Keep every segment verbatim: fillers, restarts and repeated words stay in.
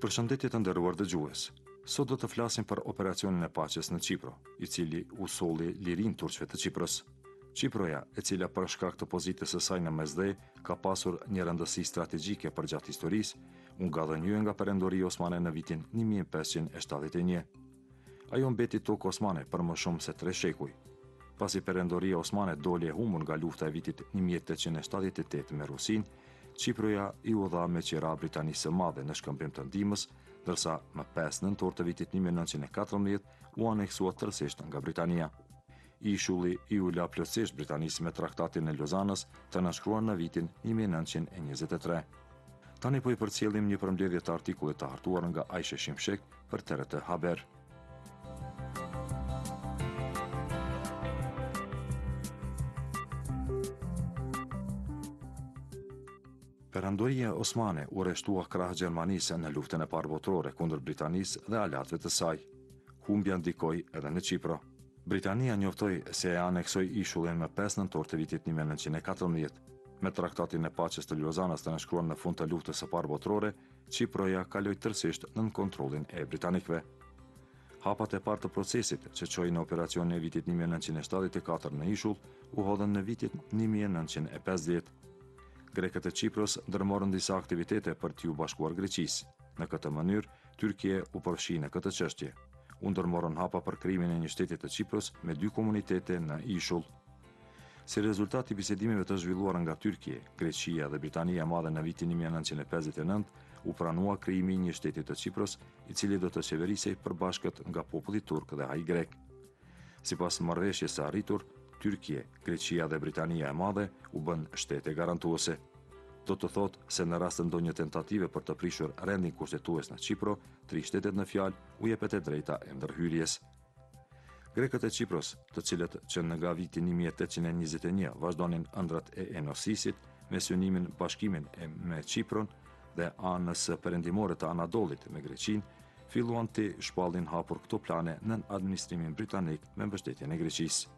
Përshëndetje të nderuar dëgjues. Sot do të flasim për operacionin e paqes në Çipro, i cili u solli lirinë turqve të Çipros. Çiproja, e cila për shkak të pozitës së saj në Mesdhe ka pasur një rëndësi strategjike përgjatë historisë, u ngadhënjue nga Perendoria Osmane në vitin një mijë e pesëqind e shtatëdhjetë e një. Ajo mbeti tokë osmane për më shumë se tre shekuj. Pasi Perendoria Osmane doli e humbur nga lufta e vitit një mijë e tetëqind e shtatëdhjetë e tetë me Rusinë, Çiproja i u dha me qira Britanisë së Madhe në shkëmbim të ndihmës, ndërsa më pesë nëntor të vitit një mijë e nëntëqind e katërmbëdhjetë u aneksua tërësisht nga Britania. Ishulli i u la plotësisht Britanisë me traktatin e Lozanës, të nënshkruar në vitin një mijë e nëntëqind e njëzet e tre. Tani po i përcjellim një përmbledhje të artikullit të hartuar nga Ajshe Shimshek për T R T Haber. Perendoria Osmane u rreshtua krah Gjermanisë në luftën e parë botërore kundër Britanisë dhe aleatëve të saj. Humbja ndikoi edhe në Çipro. Britania njoftoi se e aneksoi ishullin më pesë nëntor të vitit një mijë e nëntëqind e katërmbëdhjetë. Me traktatin e paqes të Lozanës të nënshkruar në fund të luftës së parë botërore, Çiproja kaloi tërësisht nën kontrollin e britanikëve. Hapat e parë të procesit që çoi në operacionin e vitit një mijë e nëntëqind e shtatëdhjetë e katër në ishull u hodhën në vitin një mijë e nëntëqind e pesëdhjetë. Grekët e Çipros ndërmorën disa aktivitete për t'ju bashkuar Greqisë. Në këtë mënyrë, Tyrkia u përfshi në këtë çështje. U ndërmorën hapa për krijimin e një shteti të Çipros me dy komunitete në ishull. Si rezultat i bisedimeve të zhvilluara nga Tyrkia, Greqia dhe Britania e Madhe në vitin një mijë e nëntëqind e pesëdhjetë e nëntë, u pranua krijimi i një shteti të Çipros, i cili do të qeverisej përbashkët nga populli turk dhe ai grek. Sipas marrëveshjes së arritur, Tyrkia, Greqia dhe Britania e Madhe u bën shtete garantuese. Do të thotë se në rast të ndonjë tentative për të prishur rendin kushtetues në Çipro, tri shtetet në fjalë u jepet e drejta e ndërhyrjes. Grekët e Çipros, të cilët që nga viti një mijë e tetëqind e njëzet e një vazhdonin ëndrat e Enosisit me synimin bashkimin e me Çipron dhe anës perëndimore të Anadolit me Greqinë, filluan të shpallin hapur këto plane nën administrimin britanik me mbështetjen e Greqisë.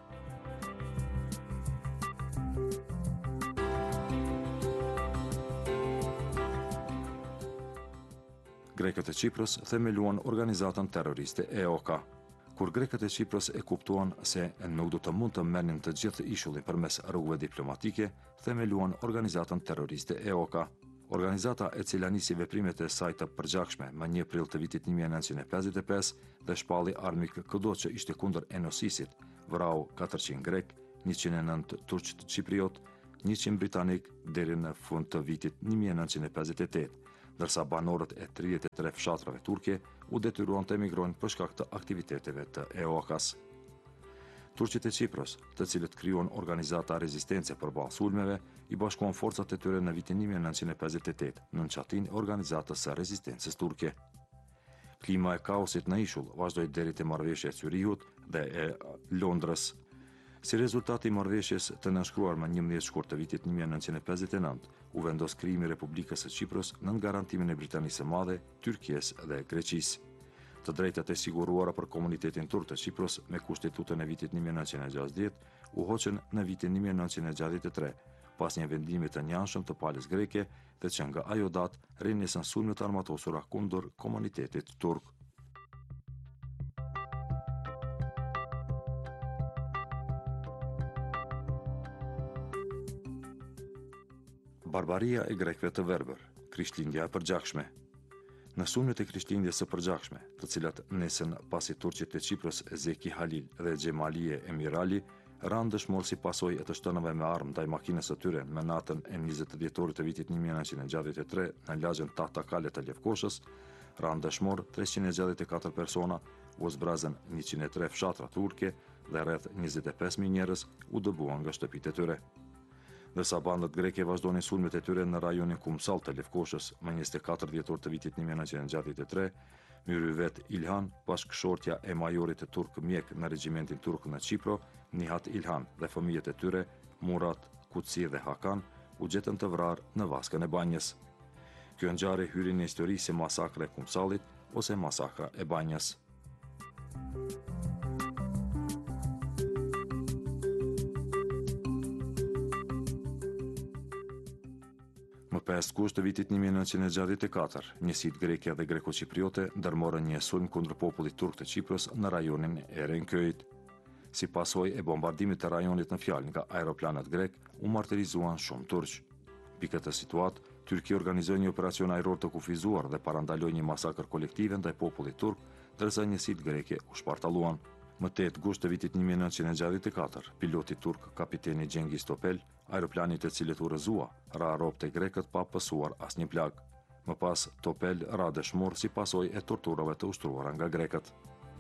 Grekët e Çipros themeluan organizatën terroriste E O K A. Kur grekët e Çipros e kuptuan se nuk do të mund të merrnin të gjithë ishullin përmes rrugëve diplomatike, themeluan organizatën terroriste E O K A. Organizata e cila nisi veprimet e saj të përgjakshme më një prill të vitit një mijë e nëntëqind e pesëdhjetë e pesë dhe shpalli armik kudo që ishte kundër Enosisit, vrau katërqind grek, njëqind e nëntë turq çipriot, njëqind britanik deri në fund të vitit një mijë e nëntëqind e pesëdhjetë e tetë, ndërsa banorët e tridhjetë e tre fshatrave turke u detyruan të emigrojnë për shkak të aktiviteteve të E O K A-s. Turqit e Çipros, të cilët krijuan organizata rezistence përballë sulmeve, i bashkuan forcat e tyre në vitin një mijë e nëntëqind e pesëdhjetë e tetë në çatin e organizatës së rezistencës turke. Klima e kaosit në ishull vazhdoi deri te marrëveshja e Zyrihut dhe e Londrës. Si rezultat i marrëveshjes të nënshkruar më njëmbëdhjetë shkurt të vitit një mijë e nëntëqind e pesëdhjetë e nëntë, u vendos krijimi i Republikës së Çipros nën garantimin e Britanisë së Madhe, Tyrkisë dhe Greqisë. Të drejtat e siguruara për komunitetin turk të Çipros me kushtetutën e vitit një mijë e nëntëqind e gjashtëdhjetë u hoqën në vitin një mijë e nëntëqind e gjashtëdhjetë e tre, pas një vendimi të njanshëm të palës greke dhe që nga ajo datë rrinisën sulme të armatosura kundër komunitetit turk. Barbaria e grekëve të verbër, krishtlindja e përgjakshme. Në sulmet e krishtlindjes së përgjakshme, të cilat nesën pasi turqit e Çipros Zeki Halil dhe Xhemalie Emirali ranë dëshmor si pasojë e të shtënave me armë ndaj makinës së tyre në natën e njëzet dhjetorit të vitit një mijë e nëntëqind e gjashtëdhjetë e tre në lagjën Tahtakale të Lefkoshës, ranë dëshmor treqind e gjashtëdhjetë e katër persona, u zbrazën njëqind e tre fshatra turke dhe rreth njëzet e pesë mijë njerëz u dëbuan nga shtëpitë e tyre. Ndërsa bandët greke vazhdonin sulmet e tyre në rajonin Kumsall të Lefkoshës më njëzet e katër dhjetor të vitit një mijë e nëntëqind e gjashtëdhjetë e tre, Myryvet Ilhan, bashkëshortja e majorit të turk mjek në regjimentin turk në Çipro, Nihat Ilhan dhe fëmijët e tyre, Murat, Kutsi dhe Hakan, u gjetën të vrarë në vaskën e banjës. Kjo ngjarje hyri në histori si masakra e Kumsallit ose masakra e banjës. Më pesë gusht të vitit një mijë e nëntëqind e gjashtëdhjetë e katër, njësitë greke dhe greko-cipriote ndërmorën një sulm kundër popullit turk të Çipros në rajonin e Erenköit. Si pasojë e bombardimit të rajonit në fjalë nga aeroplanët grek, u martirizuan shumë turq. Mbi këtë situatë, Tyrkia organizoi një operacion ajror të kufizuar dhe parandaloi një masakër kolektive ndaj popullit turk, ndërsa njësitë greke u shpartalluan. Më tetë gusht të vitit një mijë e nëntëqind e gjashtëdhjetë e katër, piloti turk kapiteni Cengiz Topel, aeroplani të cilit u rrëzua, ra ropë të grekët pa pësuar asnjë plag. Më pas, Topel ra dëshmor si pasojë e torturave të ushtruara nga grekët.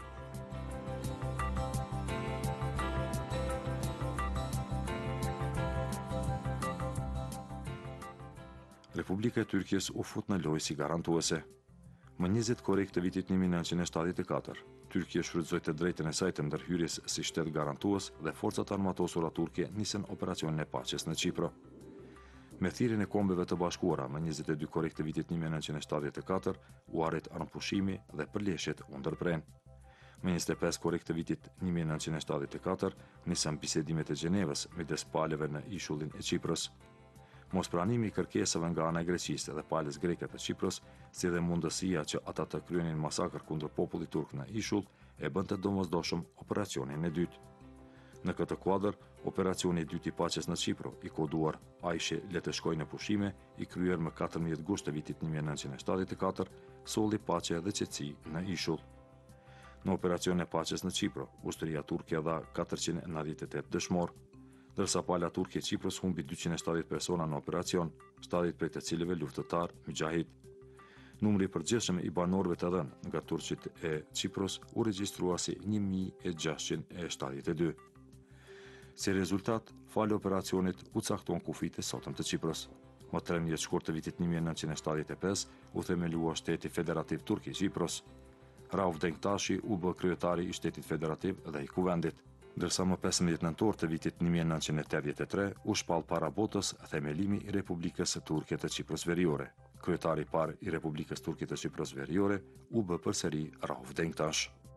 Republika e Tyrkisë u fut në lojë si garantuese. Më njëzet korrik të vitit një mijë e nëntëqind e shtatëdhjetë e katër, Tyrkia shfrytëzoi të drejtën e saj të ndërhyrjes si shtet garantues dhe forcat armatosura turke nisën operacionin e paqes në Çipro. Me thirrjen e Kombeve të Bashkuara më njëzet e dy korrik të vitit një mijë e nëntëqind e shtatëdhjetë e katër, u arrit anëpushimi dhe përleshjet u ndërpren. Më njëzet e pesë korrik të vitit një mijë e nëntëqind e shtatëdhjetë e katër, nisën bisedimet e Gjenevës midis palëve në ishullin e Çipros. Mospranimi i kërkesave nga ana e Greqisë dhe palës greke të Çipros, si dhe mundësia që ata të kryenin masakër kundër popullit turk në ishull, e bënte domosdoshëm operacionin e dytë. Në këtë kuadër, operacioni i dytë i paqes në Çipro, i koduar Ajshi le të shkojë në pushime, i kryer më katërmbëdhjetë gusht të vitit një mijë e nëntëqind e shtatëdhjetë e katër, solli paqe dhe qetësi në ishull. Në operacionin e paqes në Çipro, ushtria turke dha katërqind e nëntëdhjetë e tetë dëshmor, ndërsa pala turke e Çipros humbi dyqind e shtatëdhjetë persona në operacion, shtatëdhjetë prej të cilëve luftëtar mujahid. Numri i përgjithshëm i banorëve të dhënë nga turqit e Çipros u regjistrua si një mijë e gjashtëqind e shtatëdhjetë e dy. Si rezultat, falë operacionit u caktuan kufit e sotëm të Çipros. Më trembëdhjetë shkurt të vitit një mijë e nëntëqind e shtatëdhjetë e pesë u themelua shteti federativ turk i Çipros. Rauf Denktashi u bë kryetari i shtetit federativ dhe i kuvendit, ndërsa më pesëmbëdhjetë nëntor të vitit një mijë e nëntëqind e tetëdhjetë e tre u shpall para botës themelimi i Republikës së Turke të Çipros Veriore. Kryetari i parë i Republikës Turke të Çipros Veriore u bë përsëri Rauf Denktash.